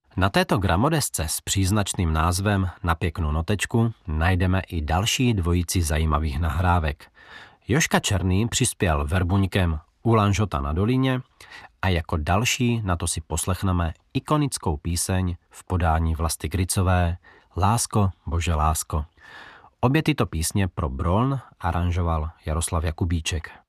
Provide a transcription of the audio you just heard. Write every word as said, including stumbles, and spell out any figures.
Na této gramodesce s příznačným názvem Na pěknou notečku najdeme i další dvojici zajímavých nahrávek. Jožka Černý přispěl verbuňkem U Lanžota na Dolíně a jako další na to si poslechneme ikonickou píseň v podání Vlasty Gricové Lásko, bože lásko. Obě tyto písně pro Broln aranžoval Jaroslav Jakubíček.